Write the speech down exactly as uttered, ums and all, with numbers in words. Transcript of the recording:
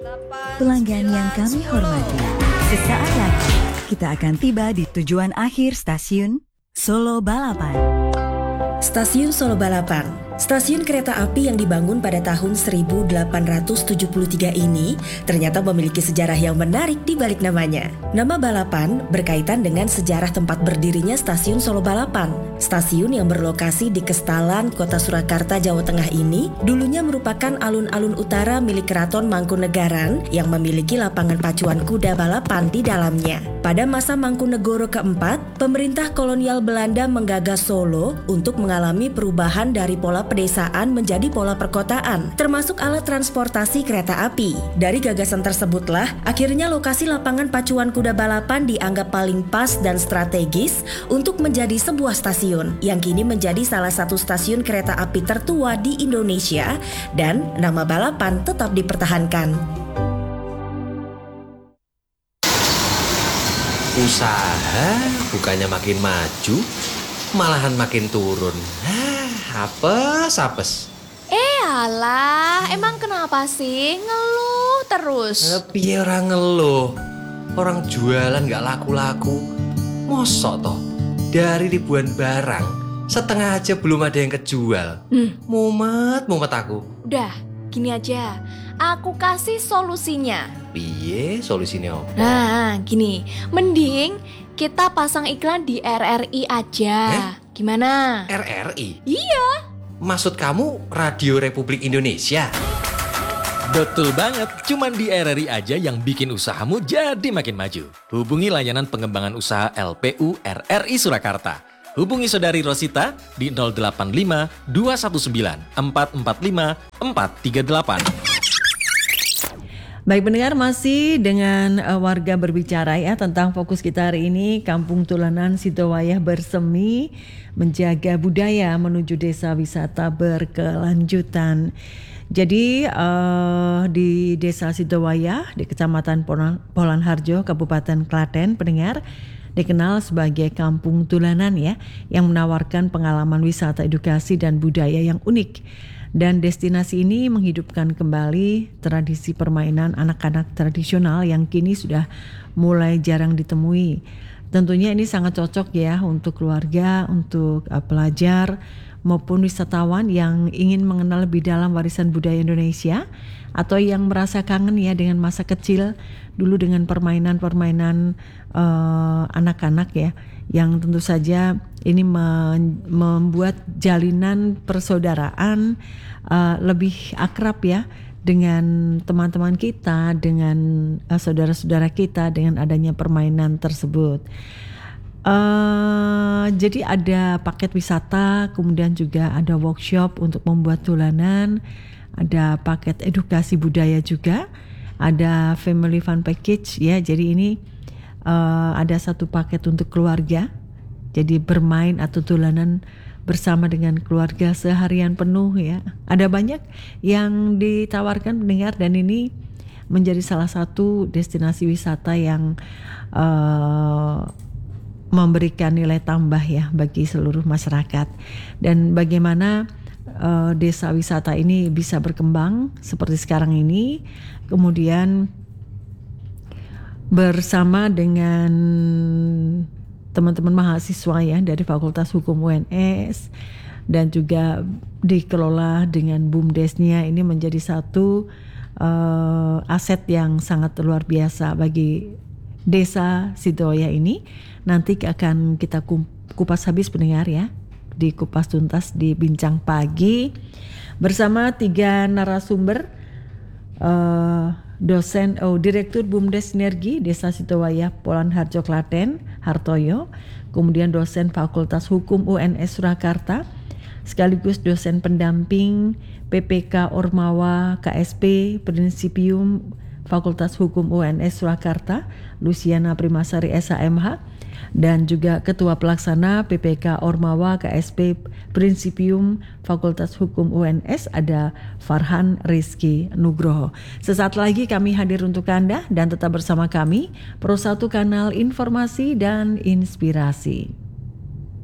Pelanggan yang kami hormati, sesaat lagi kita akan tiba di tujuan akhir stasiun Solo Balapan. Stasiun Solo Balapan, stasiun kereta api yang dibangun pada tahun seribu delapan ratus tujuh puluh tiga ini ternyata memiliki sejarah yang menarik di balik namanya. Nama Balapan berkaitan dengan sejarah tempat berdirinya stasiun Solo Balapan. Stasiun yang berlokasi di Kestalan, Kota Surakarta, Jawa Tengah ini dulunya merupakan alun-alun utara milik Keraton Mangkunegaran yang memiliki lapangan pacuan kuda balapan di dalamnya. Pada masa Mangkunegoro keempat, pemerintah kolonial Belanda menggagas Solo untuk mengalami perubahan dari pola pedesaan menjadi pola perkotaan, termasuk alat transportasi kereta api. Dari gagasan tersebutlah, akhirnya lokasi lapangan pacuan kuda balapan dianggap paling pas dan strategis untuk menjadi sebuah stasiun, yang kini menjadi salah satu stasiun kereta api tertua di Indonesia, dan nama Balapan tetap dipertahankan. Usaha bukannya makin maju, malahan makin turun. Hah, apes-apes. Eh alah, emang kenapa sih ngeluh terus? Piye orang ngeluh? Orang jualan gak laku-laku. Mosok toh, dari ribuan barang, setengah aja belum ada yang kejual. Hmm. Mumet, mumet aku. Udah, gini aja, aku kasih solusinya. Piye solusinya apa? Nah, gini, mending kita pasang iklan di R R I aja. Eh? Gimana? R R I? Iya. Maksud kamu Radio Republik Indonesia? Betul banget, cuman di R R I aja yang bikin usahamu jadi makin maju. Hubungi layanan pengembangan usaha L P U R R I Surakarta. Hubungi saudari Rosita di nol delapan lima dua satu sembilan empat empat lima empat tiga delapan. Baik pendengar, masih dengan uh, warga berbicara ya tentang fokus kita hari ini, Kampung Tulanan Sidowayah bersemi menjaga budaya menuju desa wisata berkelanjutan. Jadi uh, di Desa Sidowayah di Kecamatan Polanharjo, Kabupaten Klaten, pendengar, dikenal sebagai Kampung Tulanan ya, yang menawarkan pengalaman wisata, edukasi dan budaya yang unik. Dan destinasi ini menghidupkan kembali tradisi permainan anak-anak tradisional yang kini sudah mulai jarang ditemui. Tentunya ini sangat cocok ya untuk keluarga, untuk uh, pelajar maupun wisatawan yang ingin mengenal lebih dalam warisan budaya Indonesia atau yang merasa kangen ya dengan masa kecil dulu dengan permainan-permainan uh, anak-anak ya, yang tentu saja ini membuat jalinan persaudaraan uh, lebih akrab ya dengan teman-teman kita, dengan uh, saudara-saudara kita dengan adanya permainan tersebut. Uh, jadi ada paket wisata, kemudian juga ada workshop untuk membuat tulanan, ada paket edukasi budaya juga, ada family fun package ya. Jadi ini uh, ada satu paket untuk keluarga. Jadi bermain atau tulanan bersama dengan keluarga seharian penuh ya. Ada banyak yang ditawarkan pendengar, dan ini menjadi salah satu destinasi wisata yang uh, memberikan nilai tambah ya bagi seluruh masyarakat. Dan bagaimana uh, desa wisata ini bisa berkembang seperti sekarang ini, kemudian bersama dengan teman-teman mahasiswa ya dari Fakultas Hukum U N S dan juga dikelola dengan BUMDesnya, ini menjadi satu uh, aset yang sangat luar biasa bagi Desa Sidowayah ini. Nanti akan kita kupas habis pendengar ya, di Kupas Tuntas di Bincang Pagi bersama tiga narasumber, uh, dosen oh, Direktur BUMDes Sinergi Desa Sidowayah Polanharjo Klaten Hartoyo, kemudian dosen Fakultas Hukum U N S Surakarta sekaligus dosen pendamping P P K Ormawa K S P Prinsipium Fakultas Hukum U N S Surakarta Luciana Primasari S H M H, dan juga Ketua Pelaksana P P K Ormawa K S P Prinsipium Fakultas Hukum U N S ada Farhan Rizky Nugroho. Sesaat lagi kami hadir untuk Anda, dan tetap bersama kami Pro satu Kanal Informasi dan Inspirasi.